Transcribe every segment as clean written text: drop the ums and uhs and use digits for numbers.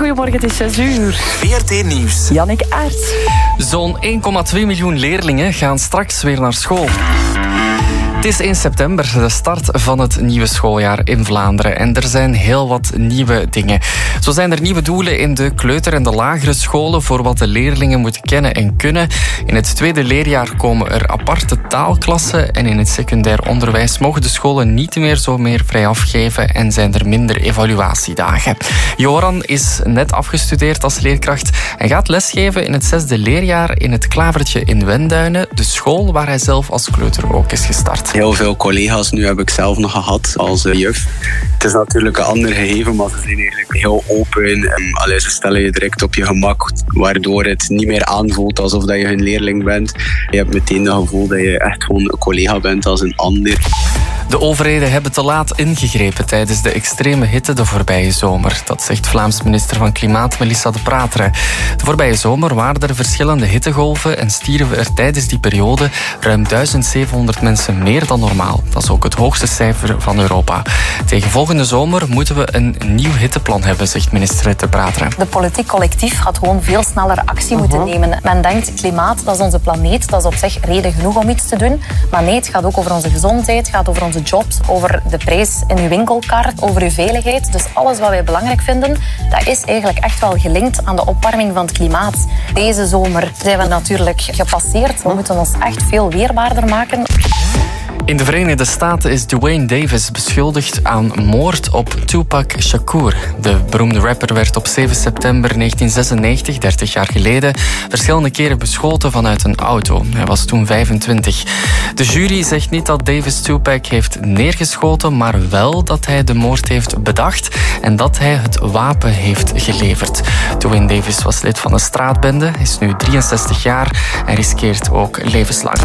Goedemorgen, het is 6 uur. VRT Nieuws. Jannik Aerts. Zo'n 1,2 miljoen leerlingen gaan straks weer naar school. Het is 1 september, de start van het nieuwe schooljaar in Vlaanderen. En er zijn heel wat nieuwe dingen. Zo zijn er nieuwe doelen in de kleuter- en de lagere scholen voor wat de leerlingen moeten kennen en kunnen. In het tweede leerjaar komen er aparte taalklassen. En in het secundair onderwijs mogen de scholen niet meer zo meer vrij afgeven en zijn er minder evaluatiedagen. Joran is net afgestudeerd als leerkracht en gaat lesgeven in het 6e leerjaar in het Klavertje in Wenduinen, de school waar hij zelf als kleuter ook is gestart. Heel veel collega's nu heb ik zelf nog gehad als juf. Het is natuurlijk een ander gegeven, maar ze zijn eigenlijk heel open. Ze stellen je direct op je gemak, waardoor het niet meer aanvoelt alsof dat je hun leerling bent. Je hebt meteen het gevoel dat je echt gewoon een collega bent als een ander. De overheden hebben te laat ingegrepen tijdens de extreme hitte de voorbije zomer. Dat zegt Vlaams minister van Klimaat Melissa De Prateren. De voorbije zomer waren er verschillende hittegolven en stierven er tijdens die periode ruim 1700 mensen meer dan normaal. Dat is ook het hoogste cijfer van Europa. Tegen volgende zomer moeten we een nieuw hitteplan hebben, zegt minister De Prateren. De politiek collectief gaat gewoon veel sneller actie moeten nemen. Men denkt, klimaat, dat is onze planeet, dat is op zich reden genoeg om iets te doen. Maar nee, het gaat ook over onze gezondheid, het gaat over onze jobs, over de prijs in uw winkelkar, over uw veiligheid. Dus alles wat wij belangrijk vinden, dat is eigenlijk echt wel gelinkt aan de opwarming van het klimaat. Deze zomer zijn we natuurlijk gepasseerd. We moeten ons echt veel weerbaarder maken. In de Verenigde Staten is Duane Davis beschuldigd aan moord op Tupac Shakur. De beroemde rapper werd op 7 september 1996, 30 jaar geleden, verschillende keren beschoten vanuit een auto. Hij was toen 25. De jury zegt niet dat Davis Tupac heeft neergeschoten, maar wel dat hij de moord heeft bedacht en dat hij het wapen heeft geleverd. Duane Davis was lid van een straatbende, is nu 63 jaar en riskeert ook levenslang.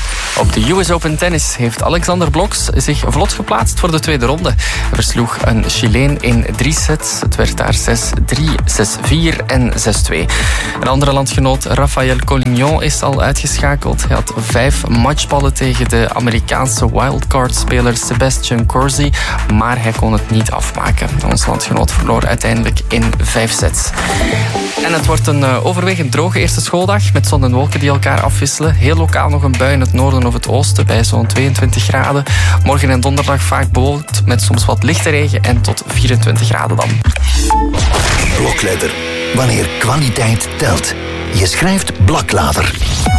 Op de US Open Tennis heeft Alexander Blok zich vlot geplaatst voor de tweede ronde. Hij versloeg een Chileen in 3 sets. Het werd daar 6-3, 6-4 en 6-2. Een andere landgenoot, Rafael Collignon, is al uitgeschakeld. Hij had 5 matchballen tegen de Amerikaanse wildcard-speler Sebastian Corsi, maar hij kon het niet afmaken. Ons landgenoot verloor uiteindelijk in 5 sets. En het wordt een overwegend droge eerste schooldag met zon en wolken die elkaar afwisselen. Heel lokaal nog een bui in het noorden of het oosten bij zo'n 22 graden. Morgen en donderdag vaak bewolkt met soms wat lichte regen en tot 24 graden dan. Blokletter. Wanneer kwaliteit telt. Je schrijft Blaklader.